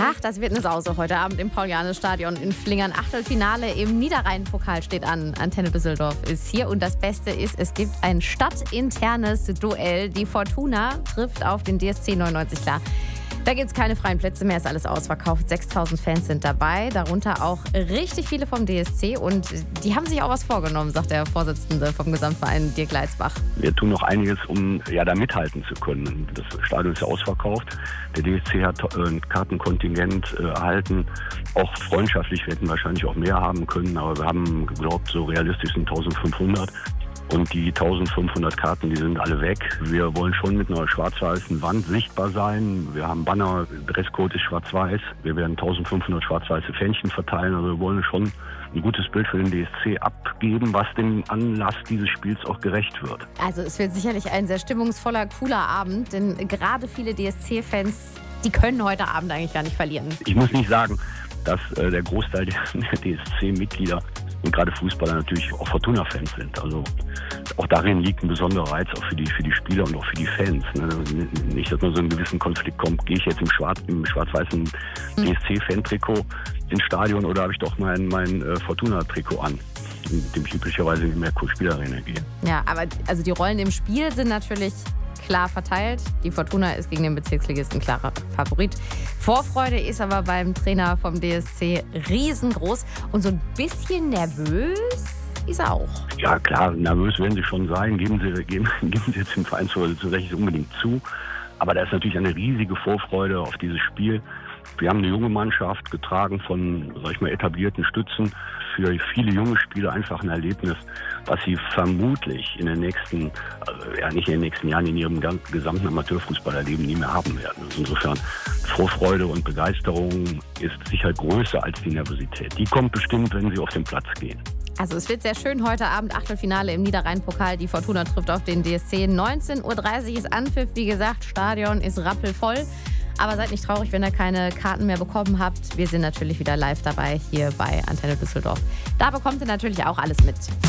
Ach, das wird eine Sause heute Abend im Paul-Janne-Stadion in Flingern. Achtelfinale im Niederrhein-Pokal steht an. Antenne Düsseldorf ist hier. Und das Beste ist, es gibt ein stadtinternes Duell. Die Fortuna trifft auf den DSC 99 klar. Da gibt es keine freien Plätze mehr, ist alles ausverkauft. 6.000 Fans sind dabei, darunter auch richtig viele vom DSC. Und die haben sich auch was vorgenommen, sagt der Vorsitzende vom Gesamtverein, Dirk Leitzbach. Wir tun noch einiges, um da mithalten zu können. Das Stadion ist ja ausverkauft. Der DSC hat ein Kartenkontingent erhalten. Auch freundschaftlich, wir hätten wahrscheinlich auch mehr haben können, aber wir haben geglaubt, so realistisch sind 1.500. Und die 1.500 Karten, die sind alle weg. Wir wollen schon mit einer schwarz-weißen Wand sichtbar sein. Wir haben Banner, Dresscode ist schwarz-weiß. Wir werden 1.500 schwarz-weiße Fähnchen verteilen. Also wir wollen schon ein gutes Bild für den DSC abgeben, was dem Anlass dieses Spiels auch gerecht wird. Also es wird sicherlich ein sehr stimmungsvoller, cooler Abend, denn gerade viele DSC-Fans, die können heute Abend eigentlich gar nicht verlieren. Ich muss nicht sagen, dass der Großteil der DSC-Mitglieder und gerade Fußballer natürlich auch Fortuna-Fans sind. Also auch darin liegt ein besonderer Reiz auch für die Spieler und auch für die Fans. Nicht, dass man so einen gewissen Konflikt kommt, gehe ich jetzt im schwarz-weißen DSC-Fan-Trikot ins Stadion oder habe ich doch mein Fortuna-Trikot an, mit dem ich üblicherweise in die Merkur-Spielarena gehe. Ja, aber also die Rollen im Spiel sind natürlich klar verteilt. Die Fortuna ist gegen den Bezirksligisten klarer Favorit. Vorfreude ist aber beim Trainer vom DSC riesengroß und so ein bisschen nervös ist er auch. Ja klar, nervös werden sie schon sein, geben sie jetzt dem Verein zu Recht unbedingt zu. Aber da ist natürlich eine riesige Vorfreude auf dieses Spiel. Wir haben eine junge Mannschaft getragen von, etablierten Stützen. Für viele junge Spieler einfach ein Erlebnis, was sie vermutlich in den nächsten, nicht in den nächsten Jahren, in ihrem gesamten Amateurfußballerleben nie mehr haben werden. Also insofern Vorfreude und Begeisterung ist sicher größer als die Nervosität. Die kommt bestimmt, wenn sie auf den Platz gehen. Also es wird sehr schön heute Abend, Achtelfinale im Niederrhein-Pokal. Die Fortuna trifft auf den DSC. 19.30 Uhr ist Anpfiff. Wie gesagt, Stadion ist rappelvoll. Aber seid nicht traurig, wenn ihr keine Karten mehr bekommen habt. Wir sind natürlich wieder live dabei hier bei Antenne Düsseldorf. Da bekommt ihr natürlich auch alles mit.